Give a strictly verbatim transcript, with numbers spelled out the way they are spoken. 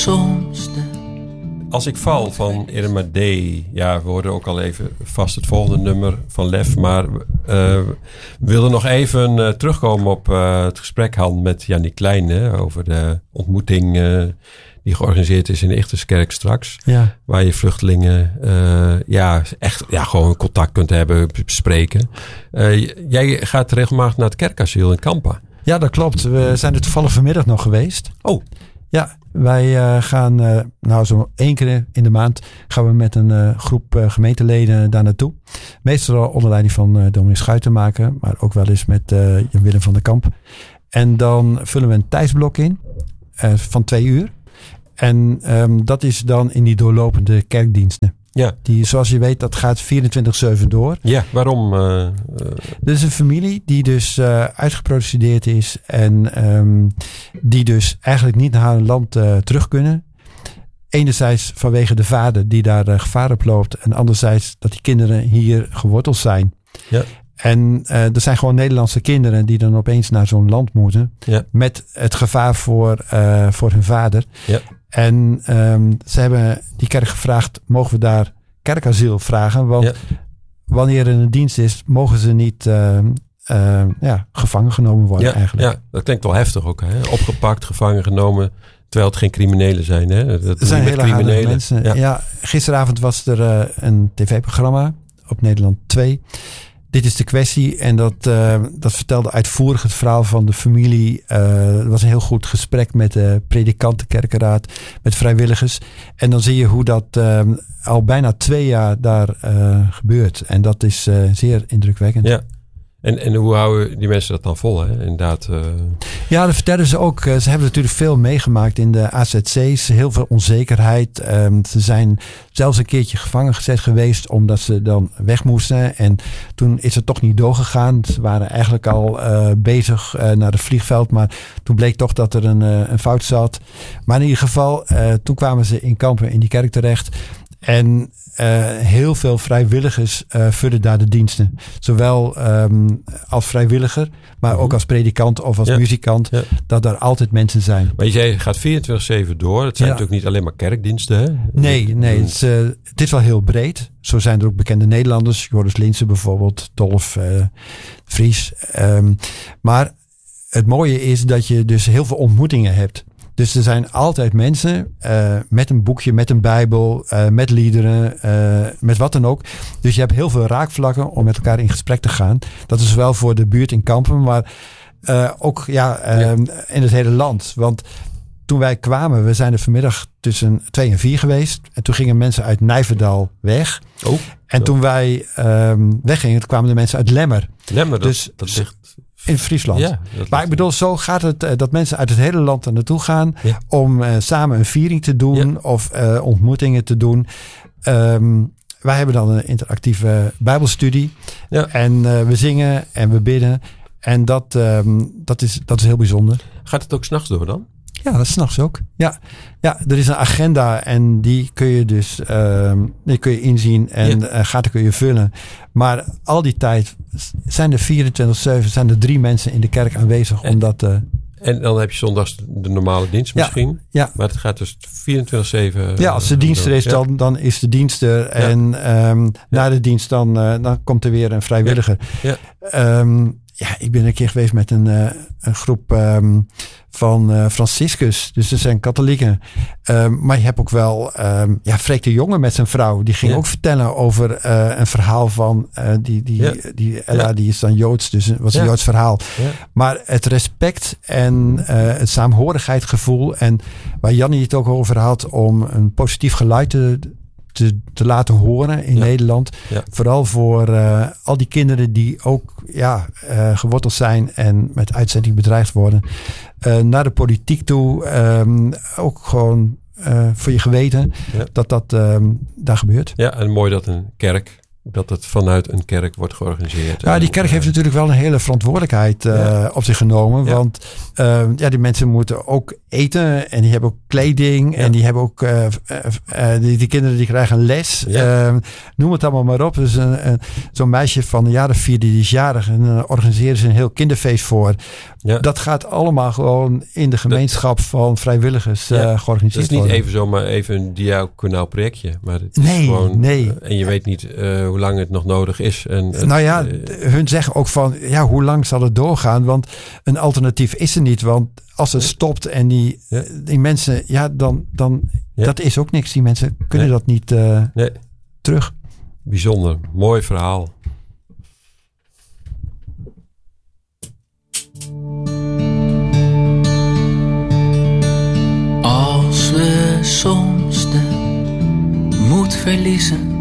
soms net. Als ik val van Irma D. Ja, we hoorden ook al even vast het volgende nummer van Lef. Maar uh, we wilden nog even uh, terugkomen op uh, het gesprek Han met Jannie Klein. Hè, over de ontmoeting uh, die georganiseerd is in de Ichterskerk straks. Ja. Waar je vluchtelingen uh, ja, echt ja, gewoon contact kunt hebben, bespreken. Uh, jij gaat regelmatig naar het kerkasiel in Kampen. Ja, dat klopt. We zijn er toevallig vanmiddag nog geweest. Oh. Ja, wij uh, gaan uh, nou zo één keer in de maand gaan we met een uh, groep uh, gemeenteleden daar naartoe. Meestal onder leiding van uh, dominee Schuitenmaker, maar ook wel eens met uh, Jan Willem van der Kamp. En dan vullen we een tijdsblok in uh, van twee uur. En um, dat is dan in die doorlopende kerkdiensten. Ja. Die, zoals je weet, dat gaat vierentwintig zeven door. Ja, waarom? Uh, uh... Er is een familie die dus uh, uitgeprocedeerd is en um, die dus eigenlijk niet naar haar land uh, terug kunnen. Enerzijds vanwege de vader die daar uh, gevaar op loopt en anderzijds dat die kinderen hier geworteld zijn. Ja. En uh, er zijn gewoon Nederlandse kinderen die dan opeens naar zo'n land moeten. Ja. Met het gevaar voor, uh, voor hun vader. Ja. En um, ze hebben die kerk gevraagd, mogen we daar kerkasiel vragen? Want ja. wanneer er een dienst is, mogen ze niet uh, uh, ja, gevangen genomen worden ja, eigenlijk. Ja, dat klinkt wel heftig ook. Hè? Opgepakt, gevangen genomen, terwijl het geen criminelen zijn. Hè? Dat er zijn hele criminelen mensen. Ja. Ja, gisteravond was er uh, een tv-programma op Nederland twee. Dit is de kwestie en dat, uh, dat vertelde uitvoerig het verhaal van de familie. Uh, er was een heel goed gesprek met de predikantenkerkenraad, met vrijwilligers. En dan zie je hoe dat uh, al bijna twee jaar daar uh, gebeurt. En dat is uh, zeer indrukwekkend. Ja. En, en hoe houden die mensen dat dan vol, hè? Inderdaad. Uh... Ja, dat vertellen ze ook. Ze hebben natuurlijk veel meegemaakt in de A Z C's. Heel veel onzekerheid. Um, ze zijn zelfs een keertje gevangen gezet geweest omdat ze dan weg moesten. En toen is het toch niet doorgegaan. Ze waren eigenlijk al uh, bezig uh, naar het vliegveld. Maar toen bleek toch dat er een, uh, een fout zat. Maar in ieder geval, uh, toen kwamen ze in Kampen in die kerk terecht. En uh, heel veel vrijwilligers uh, vullen daar de diensten. Zowel um, als vrijwilliger, maar mm-hmm. ook als predikant of als ja. muzikant. Ja. Dat er altijd mensen zijn. Maar je zei, het gaat vierentwintig zeven door. Het zijn ja. natuurlijk niet alleen maar kerkdiensten. Hè? Nee, nee het, is, uh, het is wel heel breed. Zo zijn er ook bekende Nederlanders. Joris Linssen bijvoorbeeld, Dolf uh, Vries. Um, maar het mooie is dat je dus heel veel ontmoetingen hebt. Dus er zijn altijd mensen uh, met een boekje, met een bijbel, uh, met liederen, uh, met wat dan ook. Dus je hebt heel veel raakvlakken om met elkaar in gesprek te gaan. Dat is zowel voor de buurt in Kampen, maar uh, ook ja, uh, ja. in het hele land. Want toen wij kwamen, we zijn er vanmiddag tussen twee en vier geweest. En toen gingen mensen uit Nijverdal weg. Oh, en zo. toen wij um, weggingen, toen kwamen de mensen uit Lemmer. Lemmer, dat, dus, dat ligt... In Friesland. Ja, maar ik bedoel, zo gaat het uh, dat mensen uit het hele land er naartoe gaan. Ja. Om uh, samen een viering te doen. Ja. Of uh, ontmoetingen te doen. Um, wij hebben dan een interactieve bijbelstudie. Ja. En uh, we zingen en we bidden. En dat, um, dat, is, dat is heel bijzonder. Gaat het ook 's nachts door dan? Ja, dat is 's nachts ook. Ja. ja, er is een agenda en die kun je dus uh, die kun je inzien en ja. uh, gaten kun je vullen. Maar al die tijd zijn er vierentwintig zeven, zijn er drie mensen in de kerk aanwezig en, om dat... Uh, en dan heb je zondags de normale dienst misschien. Ja, ja. Maar het gaat dus vierentwintig zeven. Ja, als de dienst er is, ja. dan, dan is de dienst er. Ja. En um, ja. na de dienst dan, uh, dan komt er weer een vrijwilliger. Ja. Ja. Um, ja, ik ben een keer geweest met een, uh, een groep um, van uh, Franciscus. Dus dat zijn katholieken. Um, maar je hebt ook wel um, ja, Freek de Jonge met zijn vrouw. Die ging ja. ook vertellen over uh, een verhaal van uh, die, die, ja. die Ella, ja. die is dan Joods. Dus het was een ja. Joods verhaal. Ja. Maar het respect en uh, het saamhorigheidsgevoel. En waar Jannie het ook over had om een positief geluid te... Te, te laten horen in ja. Nederland. Ja. Vooral voor uh, al die kinderen die ook ja, uh, geworteld zijn en met uitzetting bedreigd worden. Uh, naar de politiek toe. Um, ook gewoon uh, voor je geweten ja. dat dat um, daar gebeurt. Ja, en mooi dat een kerk dat het vanuit een kerk wordt georganiseerd. Ja, die kerk heeft natuurlijk wel een hele verantwoordelijkheid uh, ja. op zich genomen. Ja. Want uh, ja, die mensen moeten ook eten en die hebben ook kleding. Ja. En die hebben ook, uh, uh, uh, die, die kinderen die krijgen les. Ja. Uh, noem het allemaal maar op. Dus een, een, zo'n meisje van een jaar of vier, die is jarig. En dan uh, organiseren ze een heel kinderfeest voor. Ja. Dat gaat allemaal gewoon in de gemeenschap dat, van vrijwilligers uh, ja. georganiseerd worden. Het is niet even zomaar even een diaconaal projectje. Maar het is nee, gewoon, nee. Uh, en je weet niet uh, hoe lang het nog nodig is. En het, nou ja, uh, hun zeggen ook van, ja, hoe lang zal het doorgaan? Want een alternatief is er niet. Want als het stopt en die, ja. die mensen, ja, dan, dan ja. dat is ook niks. Die mensen kunnen nee. dat niet uh, nee. terug. Bijzonder, mooi verhaal. Als we soms de moed verliezen